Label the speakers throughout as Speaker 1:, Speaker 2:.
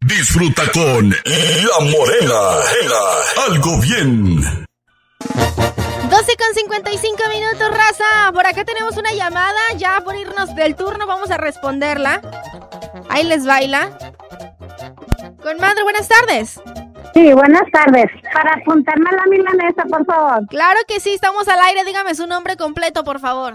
Speaker 1: Disfruta con La Morena. Algo bien.
Speaker 2: 12:55 raza. Por acá tenemos una llamada. Ya por irnos del turno vamos a responderla. Ahí les baila. Comadre, buenas tardes.
Speaker 3: Sí, buenas tardes. Para apuntarme a la milanesa, por favor.
Speaker 2: Claro que sí, estamos al aire. Dígame su nombre completo, por favor.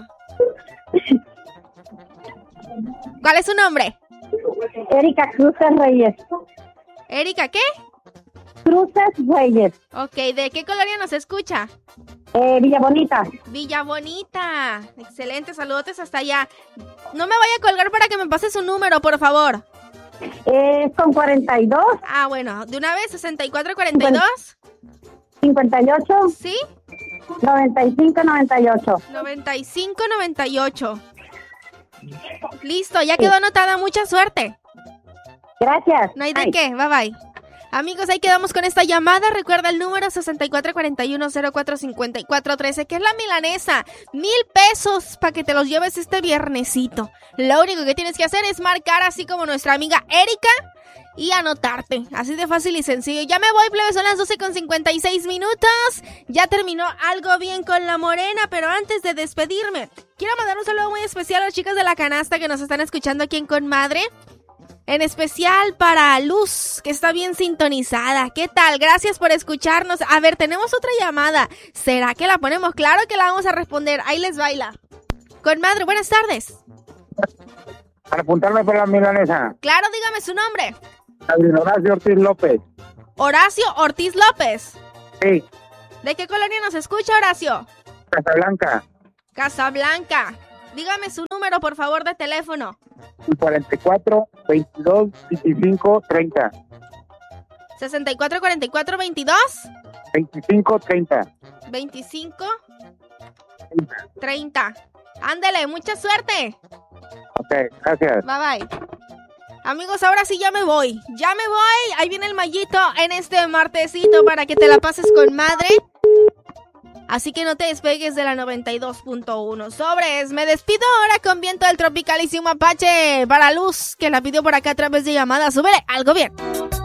Speaker 2: ¿Cuál es su nombre?
Speaker 3: Erika Cruces Reyes.
Speaker 2: ¿Erika qué?
Speaker 3: Cruces Reyes.
Speaker 2: Ok, ¿de qué colonia nos escucha?
Speaker 3: Villa Bonita.
Speaker 2: Villa Bonita. Excelente, saludotes hasta allá. No me vaya a colgar para que me pase su número, por favor.
Speaker 3: Con 42.
Speaker 2: Ah, bueno, de una vez, 6442.
Speaker 3: 58.
Speaker 2: ¿Sí?
Speaker 3: 95-98.
Speaker 2: 9598. Listo, ya quedó anotada. Mucha suerte.
Speaker 3: Gracias.
Speaker 2: No hay de qué. Bye bye. Amigos, ahí quedamos con esta llamada. Recuerda el número 6441-045413, que es la milanesa. 1,000 pesos para que te los lleves este viernesito. Lo único que tienes que hacer es marcar así como nuestra amiga Erika y anotarte. Así de fácil y sencillo. Ya me voy, plebe, son las 12:56. Ya terminó Algo Bien con La Morena, pero antes de despedirme, quiero mandar un saludo muy especial a las chicas de la canasta que nos están escuchando aquí en Conmadre. En especial para Luz, que está bien sintonizada. ¿Qué tal? Gracias por escucharnos. A ver, tenemos otra llamada. ¿Será que la ponemos? Claro que la vamos a responder. Ahí les baila. Conmadre, buenas tardes.
Speaker 4: Para apuntarme por la milanesa.
Speaker 2: Claro, dígame su nombre.
Speaker 4: Horacio Ortiz López.
Speaker 2: Horacio Ortiz López.
Speaker 4: Sí.
Speaker 2: ¿De qué colonia nos escucha, Horacio?
Speaker 4: Casablanca.
Speaker 2: Casablanca. Dígame su número, por favor, de teléfono.
Speaker 4: 44 22 25 30.
Speaker 2: 64 44 22
Speaker 4: 25 30.
Speaker 2: 25 30. Ándele, mucha suerte.
Speaker 4: Ok, gracias.
Speaker 2: Bye bye. Amigos, ahora sí ya me voy. Ahí viene el mallito en este martesito para que te la pases con madre. Así que no te despegues de la 92.1. Sobres, me despido ahora con Viento del Tropicalísimo Apache para Luz, que la pidió por acá a través de llamada. Súbele, Algo Bien.